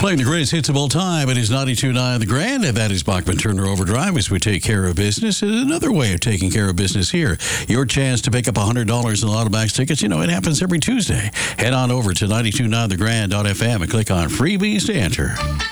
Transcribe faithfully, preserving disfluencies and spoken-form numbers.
Playing the greatest hits of all time, it is ninety-two point nine The Grand, and that is Bachman Turner Overdrive as we take care of business. It's another way of taking care of business here. Your chance to pick up one hundred dollars in Automax tickets. You know, it happens every Tuesday. Head on over to ninety-two point nine the grand dot f m and click on Freebies to enter.